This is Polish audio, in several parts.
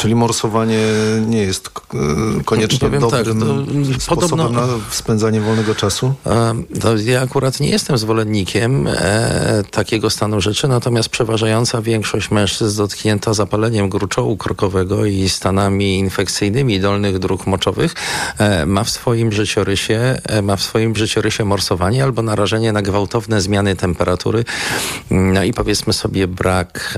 Czyli morsowanie nie jest koniecznie dobrym sposobem na spędzanie wolnego czasu? Ja akurat nie jestem zwolennikiem takiego stanu rzeczy, natomiast przeważająca większość mężczyzn dotknięta zapaleniem gruczołu krokowego i stanami infekcyjnymi dolnych dróg moczowych ma w swoim życiorysie morsowanie albo narażenie na gwałtowne zmiany temperatury, no i powiedzmy sobie brak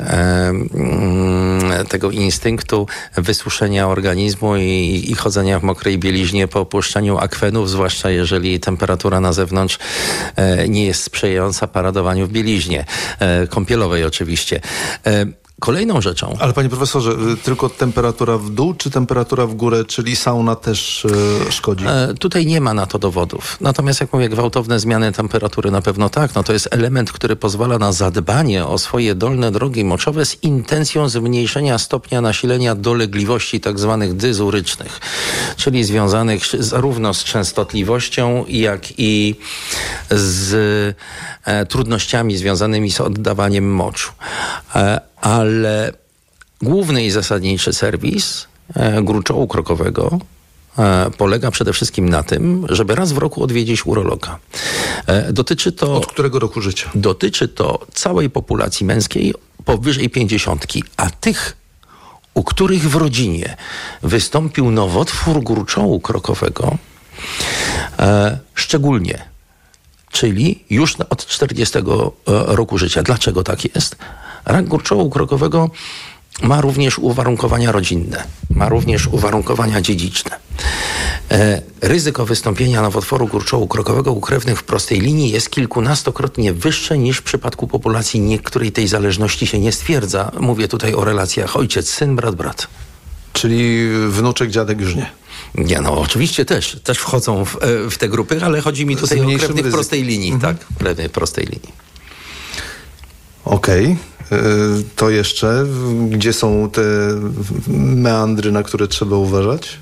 tego instynktu wysuszenia organizmu i chodzenia w mokrej bieliźnie po opuszczeniu akwenów, zwłaszcza jeżeli temperatura na zewnątrz nie jest sprzyjająca paradowaniu w bieliźnie kąpielowej oczywiście. Kolejną rzeczą... Ale panie profesorze, tylko temperatura w dół, czy temperatura w górę, czyli sauna też szkodzi? Tutaj nie ma na to dowodów. Natomiast jak mówię, gwałtowne zmiany temperatury na pewno tak. No to jest element, który pozwala na zadbanie o swoje dolne drogi moczowe z intencją zmniejszenia stopnia nasilenia dolegliwości tak zwanych dyzurycznych, czyli związanych zarówno z częstotliwością, jak i z trudnościami związanymi z oddawaniem moczu. Ale główny i zasadniczy serwis gruczołu krokowego polega przede wszystkim na tym, żeby raz w roku odwiedzić urologa. Dotyczy to... Od którego roku życia? Dotyczy to całej populacji męskiej powyżej 50, a tych, u których w rodzinie wystąpił nowotwór gruczołu krokowego, szczególnie, czyli już od 40 roku życia. Dlaczego tak jest? Rak gruczołu krokowego ma również uwarunkowania rodzinne, ma również uwarunkowania dziedziczne. Ryzyko wystąpienia nowotworu gruczołu krokowego u krewnych w prostej linii jest kilkunastokrotnie wyższe niż w przypadku populacji niektórej tej zależności się nie stwierdza. Mówię tutaj o relacjach ojciec, syn, brat, brat. Czyli wnuczek, dziadek już nie. Nie, no oczywiście też wchodzą w te grupy, ale chodzi mi tutaj o krewnych w prostej linii, tak? Krewnych w prostej linii. Okej. To jeszcze, gdzie są te meandry, na które trzeba uważać?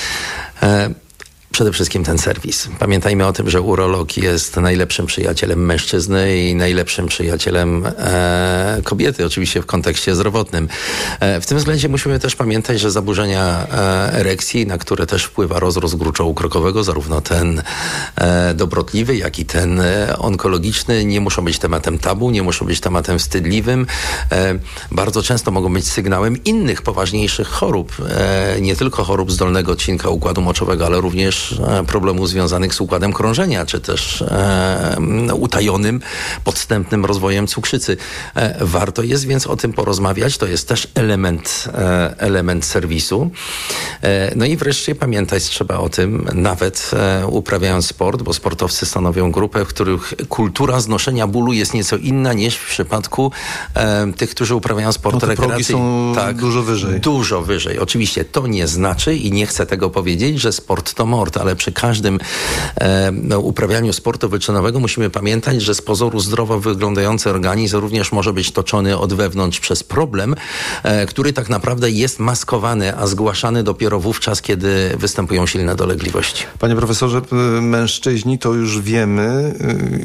Przede wszystkim ten serwis. Pamiętajmy o tym, że urolog jest najlepszym przyjacielem mężczyzny i najlepszym przyjacielem kobiety, oczywiście w kontekście zdrowotnym. W tym względzie musimy też pamiętać, że zaburzenia erekcji, na które też wpływa rozrost gruczołu krokowego, zarówno ten dobrotliwy, jak i ten onkologiczny, nie muszą być tematem tabu, nie muszą być tematem wstydliwym. Bardzo często mogą być sygnałem innych poważniejszych chorób, nie tylko chorób z dolnego odcinka układu moczowego, ale również problemów związanych z układem krążenia, czy też utajonym, podstępnym rozwojem cukrzycy. Warto jest więc o tym porozmawiać. To jest też element serwisu. No i wreszcie pamiętać trzeba o tym, nawet uprawiając sport, bo sportowcy stanowią grupę, w których kultura znoszenia bólu jest nieco inna niż w przypadku tych, którzy uprawiają sport rekreacyjny. Progi są dużo wyżej. Dużo wyżej. Oczywiście to nie znaczy i nie chcę tego powiedzieć, że sport to mord, ale przy każdym uprawianiu sportu wyczynowego musimy pamiętać, że z pozoru zdrowo wyglądający organizm również może być toczony od wewnątrz przez problem, który tak naprawdę jest maskowany, a zgłaszany dopiero wówczas, kiedy występują silne dolegliwości. Panie profesorze, mężczyźni to już wiemy,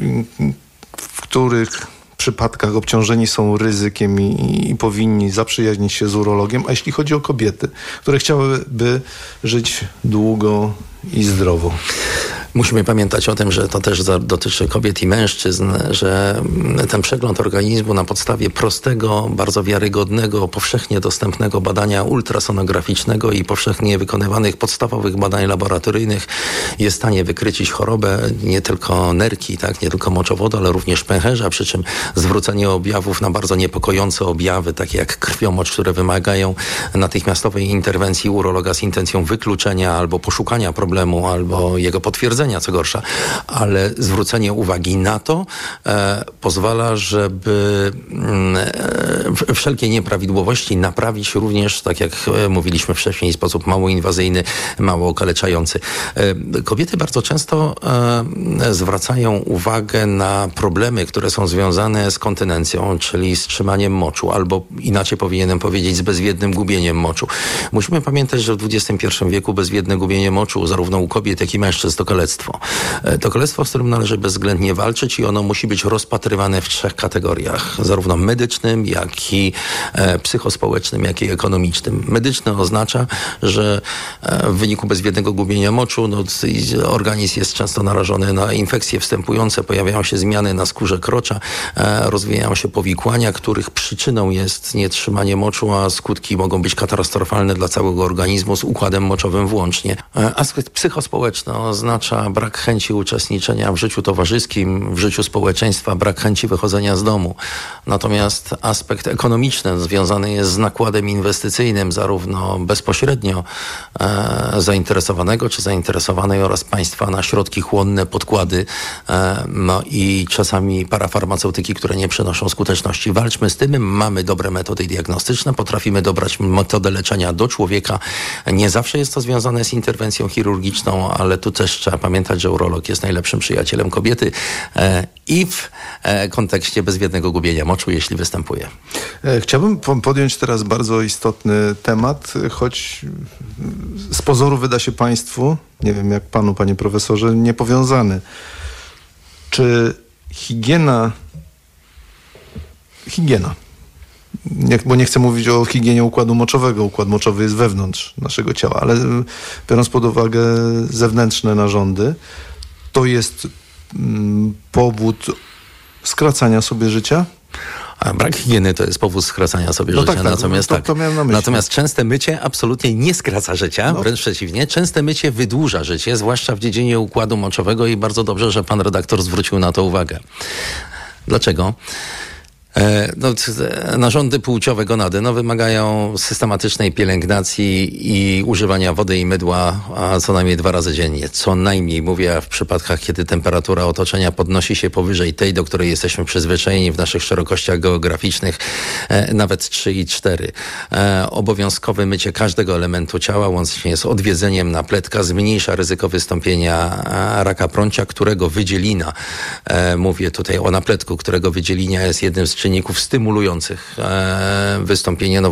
w których przypadkach obciążeni są ryzykiem i powinni zaprzyjaźnić się z urologiem, a jeśli chodzi o kobiety, które chciałyby żyć długo i zdrowo? Musimy pamiętać o tym, że to też dotyczy kobiet i mężczyzn, że ten przegląd organizmu na podstawie prostego, bardzo wiarygodnego, powszechnie dostępnego badania ultrasonograficznego i powszechnie wykonywanych podstawowych badań laboratoryjnych jest w stanie wykryć chorobę nie tylko nerki, tak, nie tylko moczowodu, ale również pęcherza, przy czym zwrócenie objawów na bardzo niepokojące objawy, takie jak krwiomocz, które wymagają natychmiastowej interwencji urologa z intencją wykluczenia albo poszukania problemu, albo jego potwierdzenia, co gorsza, ale zwrócenie uwagi na to pozwala, żeby wszelkie nieprawidłowości naprawić również, tak jak mówiliśmy wcześniej, w sposób mało inwazyjny, mało okaleczający. Kobiety bardzo często zwracają uwagę na problemy, które są związane z kontynencją, czyli z trzymaniem moczu, albo inaczej powinienem powiedzieć, z bezwiednym gubieniem moczu. Musimy pamiętać, że w XXI wieku bezwiedne gubienie moczu, zarówno u kobiet, jak i mężczyzn, to kalectwo. królestwo. To królestwo, z którym należy bezwzględnie walczyć i ono musi być rozpatrywane w 3 kategoriach. Zarówno medycznym, jak i psychospołecznym, jak i ekonomicznym. Medyczny oznacza, że w wyniku bezwiednego gubienia moczu organizm jest często narażony na infekcje wstępujące, pojawiają się zmiany na skórze krocza, rozwijają się powikłania, których przyczyną jest nietrzymanie moczu, a skutki mogą być katastrofalne dla całego organizmu z układem moczowym włącznie. Aspekt psychospołeczny oznacza brak chęci uczestniczenia w życiu towarzyskim, w życiu społeczeństwa, brak chęci wychodzenia z domu. Natomiast aspekt ekonomiczny związany jest z nakładem inwestycyjnym, zarówno bezpośrednio zainteresowanego czy zainteresowanej oraz państwa na środki chłonne, podkłady, i czasami parafarmaceutyki, które nie przynoszą skuteczności. Walczmy z tym, mamy dobre metody diagnostyczne, potrafimy dobrać metodę leczenia do człowieka. Nie zawsze jest to związane z interwencją chirurgiczną, ale tu też trzeba pamiętać, że urolog jest najlepszym przyjacielem kobiety i w kontekście bezwiednego gubienia moczu, jeśli występuje. Chciałbym podjąć teraz bardzo istotny temat, choć z pozoru wyda się państwu, nie wiem jak panu, panie profesorze, niepowiązany. Czy higiena, bo nie chcę mówić o higienie układu moczowego. Układ moczowy jest wewnątrz naszego ciała, ale biorąc pod uwagę zewnętrzne narządy, to jest powód skracania sobie życia? A brak higieny to jest powód skracania sobie życia. Tak, natomiast częste mycie absolutnie nie skraca życia, wręcz przeciwnie. Częste mycie wydłuża życie, zwłaszcza w dziedzinie układu moczowego i bardzo dobrze, że pan redaktor zwrócił na to uwagę. Dlaczego? Narządy płciowe gonady wymagają systematycznej pielęgnacji i używania wody i mydła co najmniej 2 razy dziennie. Co najmniej, mówię w przypadkach, kiedy temperatura otoczenia podnosi się powyżej tej, do której jesteśmy przyzwyczajeni w naszych szerokościach geograficznych, nawet 3 i 4. Obowiązkowe mycie każdego elementu ciała, łącznie z odwiedzeniem napletka, zmniejsza ryzyko wystąpienia raka prącia, którego wydzielina, mówię tutaj o napletku, którego wydzielina jest jednym z czynników stymulujących wystąpienie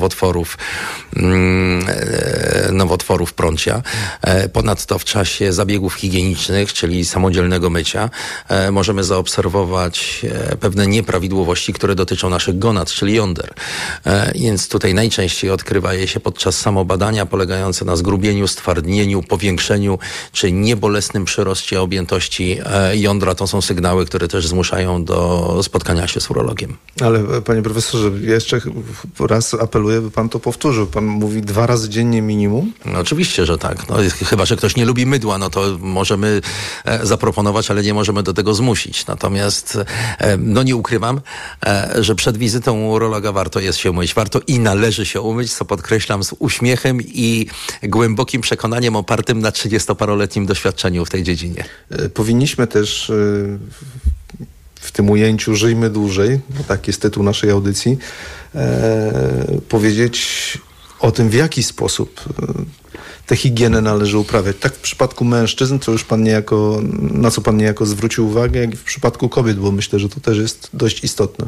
nowotworów prącia. Ponadto w czasie zabiegów higienicznych, czyli samodzielnego mycia, możemy zaobserwować pewne nieprawidłowości, które dotyczą naszych gonad, czyli jąder. Więc tutaj najczęściej odkrywa je się podczas samobadania, polegające na zgrubieniu, stwardnieniu, powiększeniu, czy niebolesnym przyroście objętości jądra. To są sygnały, które też zmuszają do spotkania się z urologiem. Ale panie profesorze, jeszcze raz apeluję, by pan to powtórzył. Pan mówi 2 razy dziennie minimum? No, oczywiście, że tak. Chyba że ktoś nie lubi mydła, to możemy zaproponować, ale nie możemy do tego zmusić. Natomiast nie ukrywam, że przed wizytą u urologa warto jest się umyć. Warto i należy się umyć, co podkreślam z uśmiechem i głębokim przekonaniem opartym na 30-paroletnim doświadczeniu w tej dziedzinie. Powinniśmy też w tym ujęciu Żyjmy dłużej, bo tak jest tytuł naszej audycji, powiedzieć o tym, w jaki sposób tę higienę należy uprawiać. Tak w przypadku mężczyzn, co już na co pan niejako zwrócił uwagę, jak i w przypadku kobiet, bo myślę, że to też jest dość istotne.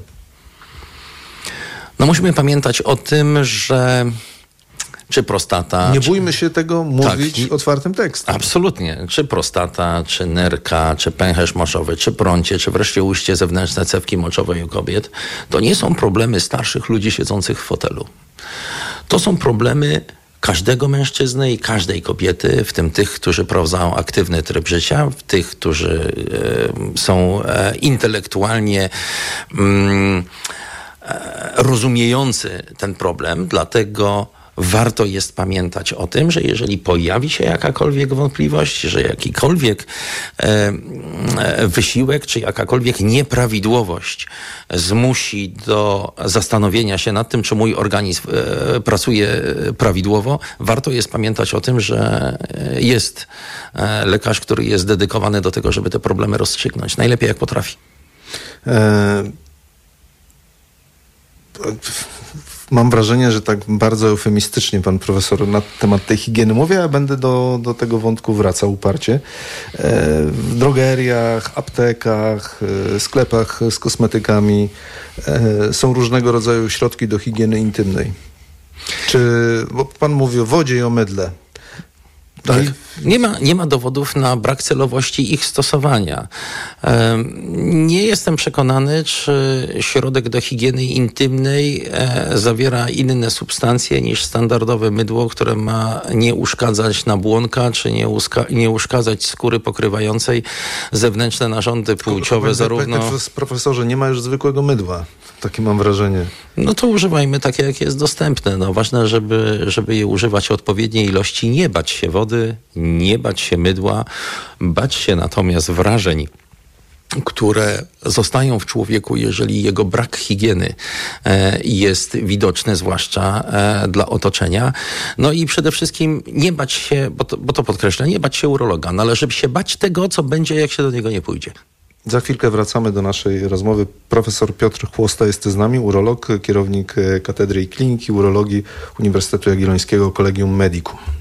Musimy pamiętać o tym, że czy prostata... Nie bójmy się tego mówić otwartym tekstem. Absolutnie. Czy prostata, czy nerka, czy pęcherz moczowy, czy prącie, czy wreszcie ujście zewnętrzne cewki moczowej u kobiet, to nie są problemy starszych ludzi siedzących w fotelu. To są problemy każdego mężczyzny i każdej kobiety, w tym tych, którzy prowadzą aktywny tryb życia, w tych, którzy są intelektualnie rozumiejący ten problem, dlatego warto jest pamiętać o tym, że jeżeli pojawi się jakakolwiek wątpliwość, że jakikolwiek wysiłek, czy jakakolwiek nieprawidłowość zmusi do zastanowienia się nad tym, czy mój organizm pracuje prawidłowo, warto jest pamiętać o tym, że jest lekarz, który jest dedykowany do tego, żeby te problemy rozstrzygnąć. Najlepiej jak potrafi. Mam wrażenie, że tak bardzo eufemistycznie pan profesor na temat tej higieny mówi, a będę do tego wątku wracał uparcie. W drogeriach, aptekach, sklepach z kosmetykami są różnego rodzaju środki do higieny intymnej. Bo pan mówi o wodzie i o mydle. Tak. Nie ma dowodów na brak celowości ich stosowania. Nie jestem przekonany, czy środek do higieny intymnej zawiera inne substancje niż standardowe mydło, które ma nie uszkadzać nabłonka, czy nie uszkadzać skóry pokrywającej zewnętrzne narządy płciowe, zarówno... Profesorze, nie ma już zwykłego mydła. Takie mam wrażenie. No to używajmy takie, jak jest dostępne. No, ważne, żeby je używać w odpowiedniej ilości, nie bać się wody, nie bać się mydła, bać się natomiast wrażeń, które zostają w człowieku, jeżeli jego brak higieny jest widoczny, zwłaszcza dla otoczenia. No i przede wszystkim nie bać się, bo to podkreślę, nie bać się urologa. Należy się bać tego, co będzie, jak się do niego nie pójdzie. Za chwilkę wracamy do naszej rozmowy. Profesor Piotr Chłosta jest z nami, urolog, kierownik Katedry i Kliniki Urologii Uniwersytetu Jagiellońskiego Collegium Medicum.